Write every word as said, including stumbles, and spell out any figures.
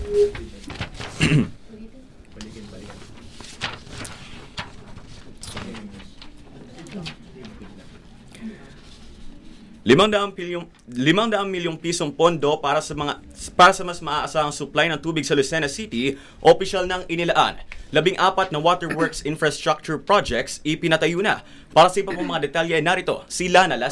Limang daang milyong, limang daang milyong pisong pondo para sa mga para sa mas maaasahang supply ng tubig sa Lucena City, opisyal nang inilaan. Labing apat na waterworks infrastructure projects ipinatayo na. Para sa iba pang mga detalye, narito si Lana Las